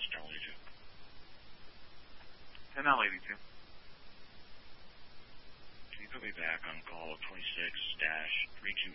Channel 82. 10L82. Can you put me back on call 26-32